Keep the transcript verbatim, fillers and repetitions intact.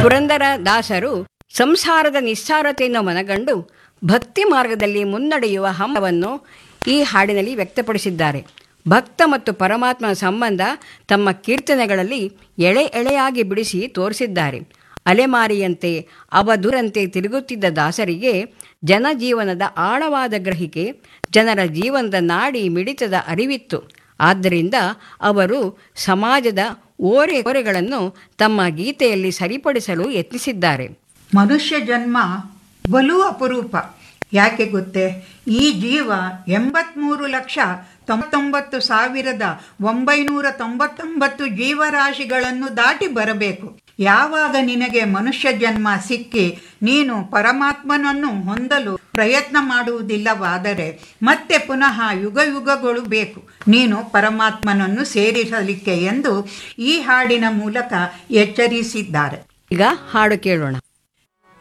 ಪುರಂದರ ದಾಸರು ಸಂಸಾರದ ನಿಸ್ಸಾರತೆಯನ್ನು ಮನಗಂಡು ಭಕ್ತಿ ಮಾರ್ಗದಲ್ಲಿ ಮುನ್ನಡೆಯುವ ಹಂಬಲವನ್ನು ಈ ಹಾಡಿನಲ್ಲಿ ವ್ಯಕ್ತಪಡಿಸಿದ್ದಾರೆ. ಭಕ್ತ ಮತ್ತು ಪರಮಾತ್ಮನ ಸಂಬಂಧ ತಮ್ಮ ಕೀರ್ತನೆಗಳಲ್ಲಿ ಎಳೆ ಎಳೆಯಾಗಿ ಬಿಡಿಸಿ ತೋರಿಸಿದ್ದಾರೆ. ಅಲೆಮಾರಿಯಂತೆ ಅವಧುರಂತೆ ತಿರುಗುತ್ತಿದ್ದ ದಾಸರಿಗೆ ಜನಜೀವನದ ಆಳವಾದ ಗ್ರಹಿಕೆ, ಜನರ ಜೀವನದ ನಾಡಿ ಮಿಡಿತದ ಅರಿವಿತ್ತು. ಆದ್ದರಿಂದ ಅವರು ಸಮಾಜದ ಓರೆ ಓರೆಗಳನ್ನು ತಮ್ಮ ಗೀತೆಯಲ್ಲಿ ಸರಿಪಡಿಸಲು ಯತ್ನಿಸಿದ್ದಾರೆ. ಮನುಷ್ಯ ಜನ್ಮ ಬಲು ಅಪರೂಪ. ಯಾಕೆ ಗೊತ್ತೇ? ಈ ಜೀವ ಎಂಬತ್ತ್ಮೂರು ಲಕ್ಷ ತೊಂಬತ್ತೊಂಬತ್ತು ಸಾವಿರದ ಒಂಬೈನೂರ ತೊಂಬತ್ತೊಂಬತ್ತು ಜೀವರಾಶಿಗಳನ್ನು ದಾಟಿ ಬರಬೇಕು. ಯಾವಾಗ ನಿನಗೆ ಮನುಷ್ಯ ಜನ್ಮ ಸಿಕ್ಕಿ ನೀನು ಪರಮಾತ್ಮನನ್ನು ಹೊಂದಲು ಪ್ರಯತ್ನ ಮಾಡುವುದಿಲ್ಲವಾದರೆ ಮತ್ತೆ ಪುನಃ ಯುಗ ಯುಗಗಳು ಬೇಕು ನೀನು ಪರಮಾತ್ಮನನ್ನು ಸೇರಿಸಲಿಕ್ಕೆ ಎಂದು ಈ ಹಾಡಿನ ಮೂಲಕ ಎಚ್ಚರಿಸಿದ್ದಾರೆ. ಈಗ ಹಾಡು ಕೇಳೋಣ.